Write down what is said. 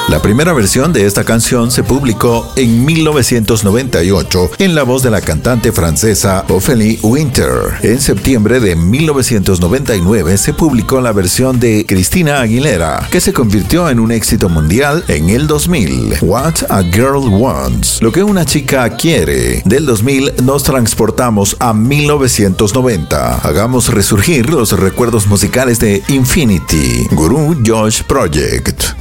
La primera versión de esta canción se publicó en 1998 en la voz de la cantante francesa Ophélie Winter. En septiembre de 1999 se publicó la versión de Christina Aguilera, que se convirtió en un éxito mundial en el 2000. What a Girl Wants, lo que una chica quiere. Del 2000 nos transportamos a 1990. Hagamos resurgir los recuerdos musicales de Infinity, Guru Josh Project.